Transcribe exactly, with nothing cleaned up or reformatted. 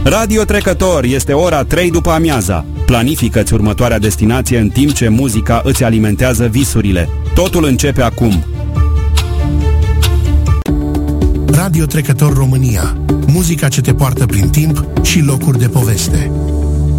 Radio Trecător, este ora trei după amiaza. Planifică-ți următoarea destinație în timp ce muzica îți alimentează visurile. Totul începe acum. Radio Trecător România. Muzica ce te poartă prin timp și locuri de poveste.